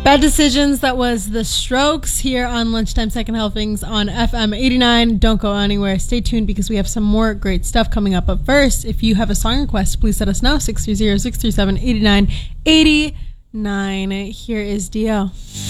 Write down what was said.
Bad Decisions, that was The Strokes here on Lunchtime Second Helpings on FM 89. Don't go anywhere. Stay tuned because we have some more great stuff coming up. But first, if you have a song request, please let us know. 630-637-8989. Here is Dio.